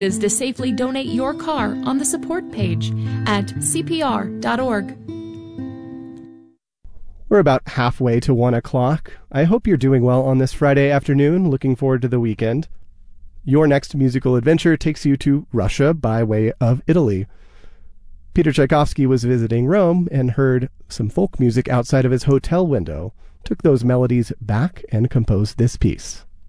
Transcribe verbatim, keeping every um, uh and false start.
is to safely donate your car on the support page at c p r dot org. We're about halfway to one o'clock. I hope you're doing well on this Friday afternoon. Looking forward to the weekend. Your next musical adventure takes you to Russia by way of Italy. Peter Tchaikovsky was visiting Rome and heard some folk music outside of his hotel window, took those melodies back and composed this piece.